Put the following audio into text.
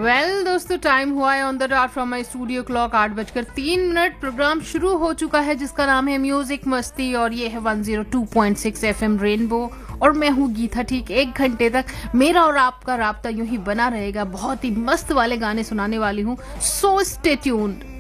दोस्तों टाइम हुआ है on the dot from my studio clock 8:03। Programme शुरू हो चुका है जिसका नाम है म्यूजिक मस्ती और ये है 102.6 FM रेनबो और मैं हूँ गीता। ठीक 1 घंटे तक मेरा और आपका राब्ता यूं ही बना रहेगा। बहुत ही मस्त वाले गाने सुनाने वाली हूँ, सो स्टे ट्यून्ड।